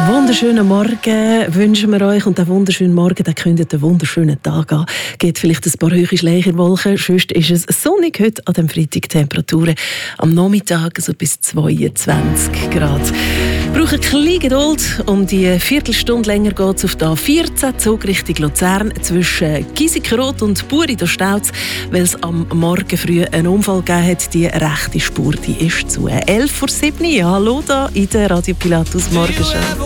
Wunderschönen Morgen wünschen wir euch und der wunderschönen Morgen, der kündigt einen wunderschönen Tag an. Geht vielleicht ein paar hohe Schleicherwolken, sonst ist es sonnig heute an dem Freitag. Temperaturen am Nachmittag so bis 22 Grad. Wir brauchen ein bisschen Geduld. Um die Viertelstunde länger geht es auf der A14 Zug Richtung Luzern zwischen Giesikenroth und Buri. Da staut es, weil es am Morgen früh einen Unfall gegeben hat. Die rechte Spur die ist zu. 11:07 Uhr. Hallo da in der Radio Pilatus Morgenschau.